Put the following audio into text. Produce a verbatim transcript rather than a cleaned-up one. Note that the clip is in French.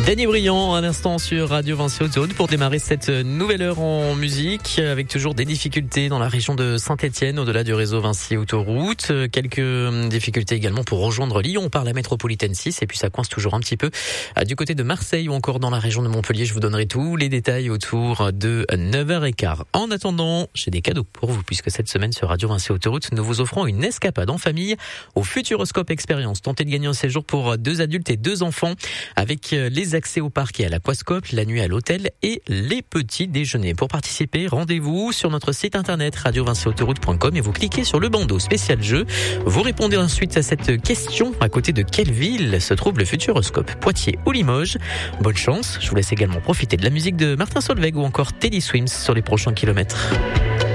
Danny Briand, un instant sur Radio Vinci Autoroute pour démarrer cette nouvelle heure en musique, avec toujours des difficultés dans la région de Saint-Etienne, au-delà du réseau Vinci Autoroute. Quelques difficultés également pour rejoindre Lyon par la métropolitaine six, et puis ça coince toujours un petit peu du côté de Marseille ou encore dans la région de Montpellier. Je vous donnerai tous les détails autour de neuf heures quinze. En attendant, j'ai des cadeaux pour vous, puisque cette semaine sur Radio Vinci Autoroute, nous vous offrons une escapade en famille au Futuroscope Experience. Tentez de gagner un séjour pour deux adultes et deux enfants, avec les accès au parc et à l'aquascope, la nuit à l'hôtel et les petits déjeuners. Pour participer, rendez-vous sur notre site internet radio vinci autoroute point com et vous cliquez sur le bandeau spécial jeu. Vous répondez ensuite à cette question: à côté de quelle ville se trouve le Futuroscope, Poitiers ou Limoges? Bonne chance. Je vous laisse également profiter de la musique de Martin Solveig ou encore Teddy Swims sur les prochains kilomètres.